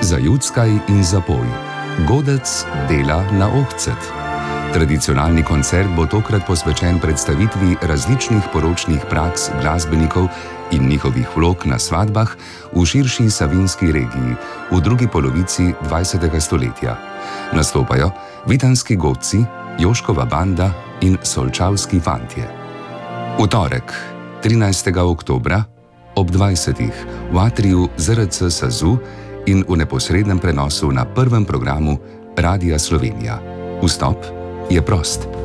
Zajuckaj in zapoj. Godec dela na ohcet. Tradicionalni koncert bo tokrat posvečen predstavitvi različnih poročnih praks glasbenikov in njihovih vlog na svadbah v širši Savinjski regiji v drugi polovici 20. stoletja. Nastopajo vitanski godci, Joškova banda in solčavski fantje. V torek, 13. oktobra, ob 20. v atriju ZRC SAZU in v neposrednem prenosu na prvem programu Radia Slovenija. Vstop je prost.